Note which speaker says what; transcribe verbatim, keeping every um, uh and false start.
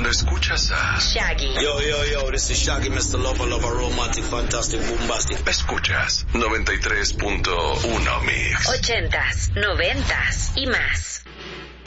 Speaker 1: cuando escuchas a
Speaker 2: Shaggy.
Speaker 3: Yo, yo, yo, this is Shaggy, mister Lover, Lover, Romantic, Fantastic, Bombastic.
Speaker 1: Escuchas noventa y tres punto uno Mix.
Speaker 2: Ochentas, noventas y más.